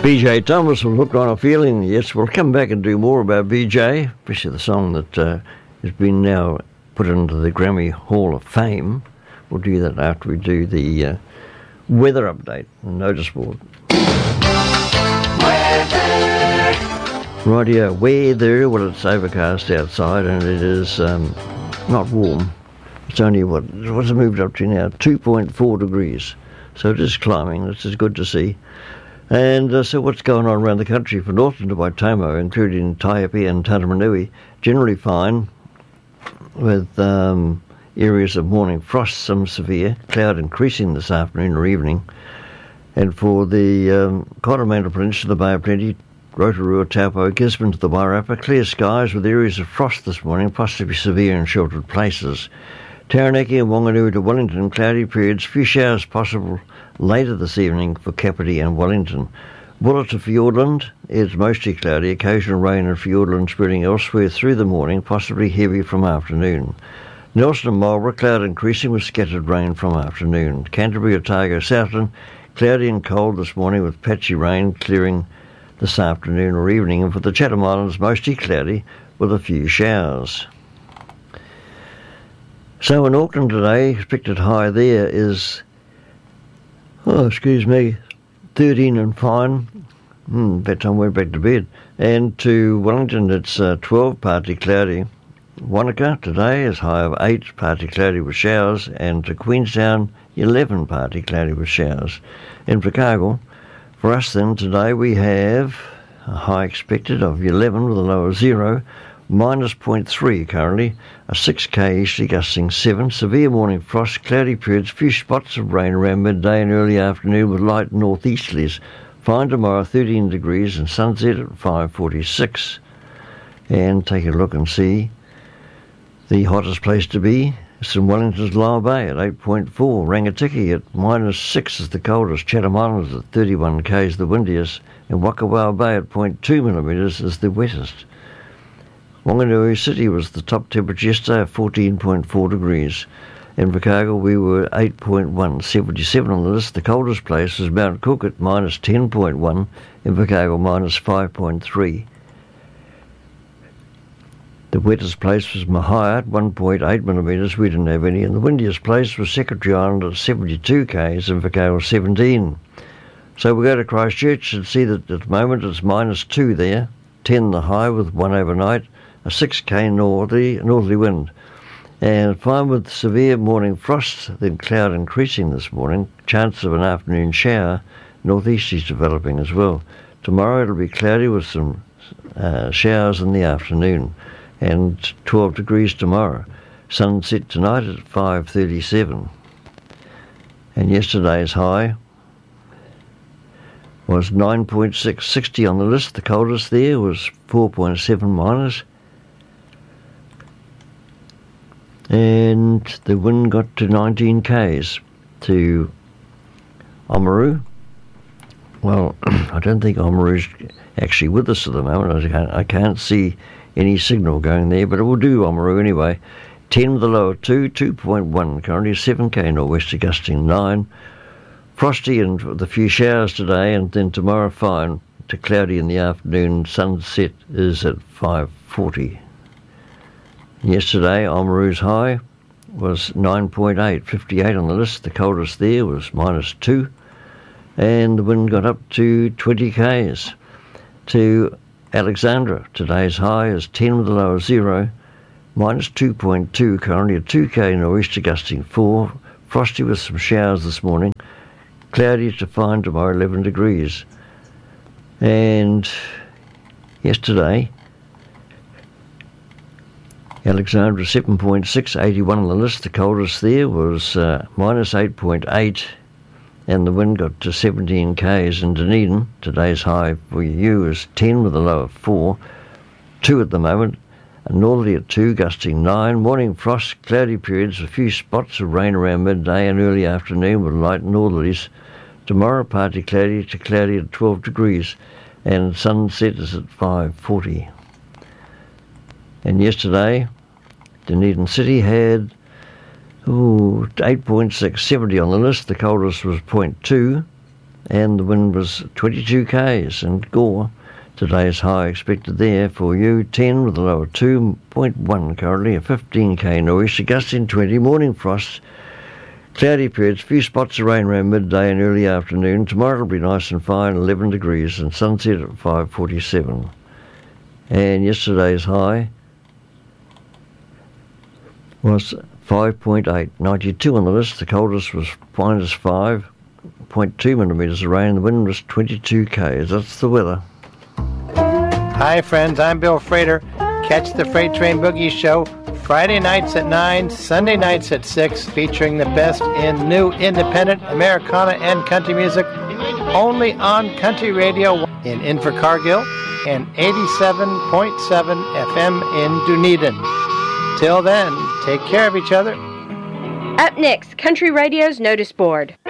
BJ Thomas will Hooked on a Feeling. Yes, we'll come back and do more about BJ, especially the song that has been now put into the Grammy Hall of Fame. We'll do that after we do the weather update and notice board. Rightio, weather. Well, it's overcast outside and it is not warm. It's only, what's it moved up to now? 2.4 degrees. So it is climbing, which is good to see. And so what's going on around the country for northern to Waitomo, including Taiapi and Taramanui, generally fine, with areas of morning frost, some severe, cloud increasing this afternoon or evening. And for the Coromandel Peninsula, the Bay of Plenty, Rotorua, Taupo, Gisborne to the Wairarapa, clear skies with areas of frost this morning, possibly severe in sheltered places. Taranaki and Wanganui to Wellington, cloudy periods, few showers possible later this evening for Kapiti and Wellington. Bulla to Fiordland is mostly cloudy, occasional rain in Fiordland spreading elsewhere through the morning, possibly heavy from afternoon. Nelson and Marlborough, cloud increasing with scattered rain from afternoon. Canterbury, Otago, Southland, cloudy and cold this morning with patchy rain clearing this afternoon or evening. And for the Chatham Islands, mostly cloudy with a few showers. So in Auckland today, expected high there is 13 and fine. That time we're back to bed. And to Wellington, it's 12, partly cloudy. Wanaka today is high of 8, partly cloudy with showers. And to Queenstown, 11, partly cloudy with showers. In Chicago, for us then today we have a high expected of 11 with a low of 0. Minus 0.3 currently, a 6k easterly gusting 7, severe morning frost, cloudy periods, few spots of rain around midday and early afternoon with light northeasterlies. Fine tomorrow, 13 degrees and sunset at 5:46. And take a look and see the hottest place to be. It's in Wellington's Lower Bay at 8.4. Rangitikei at minus 6 is the coldest. Chatham Islands at 31 k's the windiest. And Wakawao Bay at 0.2 millimetres is the wettest. Wanganui City was the top temperature yesterday at 14.4 degrees. In Chicago we were 8.1, 77 on the list. The coldest place was Mount Cook at minus 10.1, in Chicago minus 5.3. The wettest place was Mahia at 1.8 millimetres, we didn't have any, and the windiest place was Secretary Island at 72 k's, in Chicago 17. So we go to Christchurch and see that at the moment it's minus 2 there, 10 the high with 1 overnight, a 6k northerly wind. And fine with severe morning frost, then cloud increasing this morning, chance of an afternoon shower, northeasterlies developing as well. Tomorrow it'll be cloudy with some showers in the afternoon, and 12 degrees tomorrow. Sunset tonight at 5:37. And yesterday's high was 9.6, 60 on the list. The coldest there was 4.7 minus. And the wind got to 19 k's to Oamaru. Well, I don't think Oamaru's actually with us at the moment. I can't see any signal going there, but it will do Oamaru anyway. 10 with a low of 2, 2.1 currently, 7k nor'wester gusting 9. Frosty and with a few showers today, and then tomorrow fine to cloudy in the afternoon. Sunset is at 5:40. Yesterday, Oamaru's high was 9.8, 58 on the list. The coldest there was minus 2, and the wind got up to 20 k's. To Alexandra, today's high is 10 with a low of 0, minus 2.2, currently a 2k nor'easter gusting 4, frosty with some showers this morning, cloudy to fine tomorrow, 11 degrees. And yesterday, Alexandra 7.6, 81 on the list. The coldest there was minus 8.8, and the wind got to 17 k's in Dunedin. Today's high for you is 10 with a low of 4, 2 at the moment, and northerly at 2, gusting 9. Morning frost, cloudy periods, a few spots of rain around midday and early afternoon with light northerlies. Tomorrow partly cloudy to cloudy at 12 degrees, and sunset is at 5:40. And yesterday, Dunedin City had 8.6, 70 on the list. The coldest was 0.2, and the wind was 22 k's. And Gore, today's high expected there for you, 10 with a low of 2.1 currently, a 15k nor'easter, gusting 20, morning frost, cloudy periods, few spots of rain around midday and early afternoon. Tomorrow will be nice and fine, 11 degrees, and sunset at 5:47. And yesterday's high was 5.8, 92 on the list. The coldest was -5.2 millimetres of rain. The wind was 22 k's. That's the weather. Hi friends, I'm Bill Frater. Catch the Freight Train Boogie Show Friday nights at 9, Sunday nights at 6, featuring the best in new independent Americana and country music, only on Country Radio in Invercargill and 87.7 FM in Dunedin. Till then, take care of each other. Up next, Country Radio's Notice Board.